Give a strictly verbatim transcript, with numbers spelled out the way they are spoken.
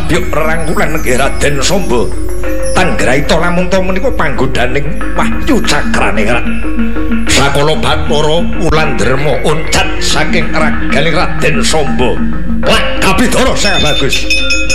pabyuk rangkulan Raden Samba Tanggraita lamun to menika panggodaning Wahyu Cakrane Rak sakala Bathara Wulandrema uncat saking raganing Raden Samba. Lah Kabidara sangat bagus.